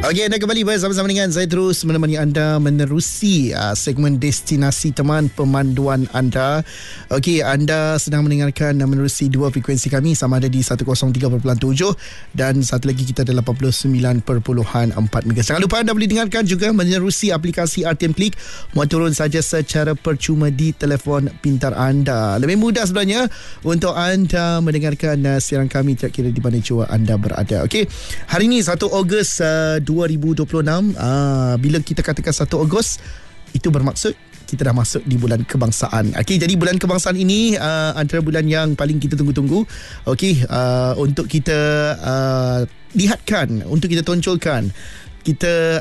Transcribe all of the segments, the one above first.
Okey, anda kembali bersama-sama dengan saya, terus menemani anda menerusi segmen destinasi teman pemanduan anda. Okey, anda sedang mendengarkan menerusi dua frekuensi kami, sama ada di 103.7 dan satu lagi kita ada 89.4 MHz. Jangan lupa anda boleh dengarkan juga menerusi aplikasi RTM Klik. Muat turun saja secara percuma di telefon pintar anda. Lebih mudah sebenarnya untuk anda mendengarkan siaran kami tak kira di mana jua anda berada. Okey, hari ini 1 Ogos 2026. Bila kita katakan 1 Ogos, itu bermaksud kita dah masuk di bulan kebangsaan. Okey, jadi bulan kebangsaan ini antara bulan yang paling kita tunggu-tunggu. Okey, untuk kita lihatkan, untuk kita tonjolkan, kita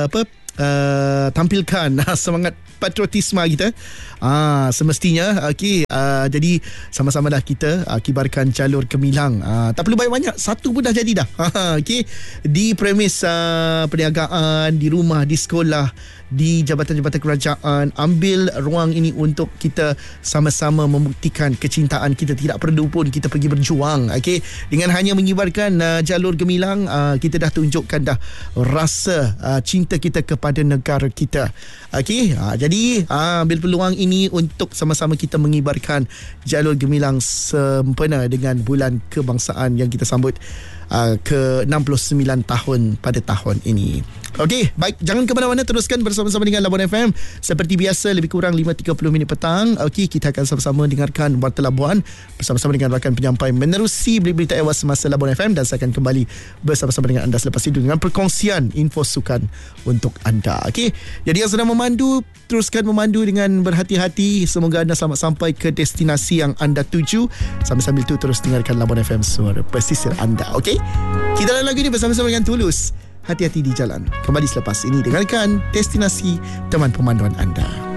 tampilkan semangat patriotisme kita. Semestinya okey, jadi sama-sama dah kita kibarkan jalur gemilang. Tak perlu banyak-banyak, satu pun dah jadi dah. Okey, di premis perniagaan, di rumah, di sekolah, di jabatan-jabatan kerajaan, ambil ruang ini untuk kita sama-sama membuktikan kecintaan kita. Tidak perlu pun kita pergi berjuang. Okey, dengan hanya mengibarkan jalur gemilang, kita dah tunjukkan dah rasa cinta kita kepada negara kita. Okey, jadi ambil peluang ini untuk sama-sama kita mengibarkan jalur gemilang sempena dengan bulan kebangsaan yang kita sambut ke 69 tahun pada tahun ini. Okey, baik, jangan ke mana-mana, teruskan bersama-sama dengan Labuan FM. Seperti biasa, lebih kurang 5.30 minit petang. Okey, kita akan sama-sama dengarkan Warta Labuan bersama-sama dengan rakan penyampai menerusi berita ewas semasa Labuan FM, dan saya akan kembali bersama-sama dengan anda selepas itu dengan perkongsian info sukan untuk anda. Okey, jadi yang sedang memandu, teruskan memandu dengan berhati-hati. Semoga anda selamat sampai ke destinasi yang anda tuju. Sambil-sambil itu terus dengarkan Labuan FM, suara pesisir anda. Okey, kita lalu lagu ini bersama-sama dengan Tulus. Hati-hati di jalan. Kembali selepas ini, dengarkan destinasi teman pemanduan anda.